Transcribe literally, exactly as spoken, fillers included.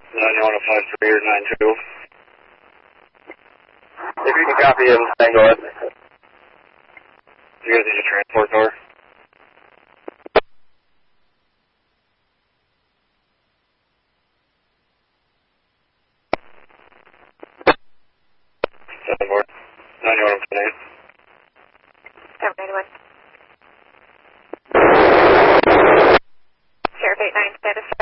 nine one five three or nine two. If you can copy him, then go ahead. You guys need a transport car? seven four. nine one five eight. seven eight one. Sheriff eight nine status.